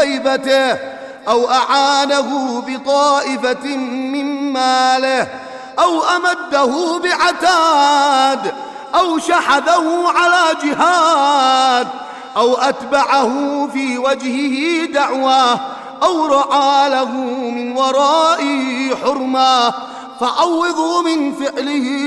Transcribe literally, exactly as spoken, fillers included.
بغيبته أو أعانه بطائفة من ماله أو أمده بعتاد أو شحذه على جهاد أو أتبعه في وجهه دعوة أو رعى له من ورائه حرمة، فعوضوا من فعله